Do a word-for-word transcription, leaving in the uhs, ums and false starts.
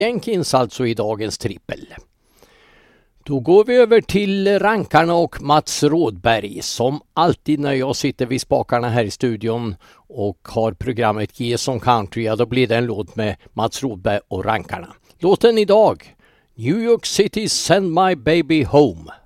Jenkins alltså i dagens trippel. Då går vi över till rankarna och Mats Rådberg. Som alltid när jag sitter vid spakarna här i studion och har programmet G som Country, ja, då blir det en låt med Mats Rådberg och rankarna. Låten idag, New York City Send My Baby Home.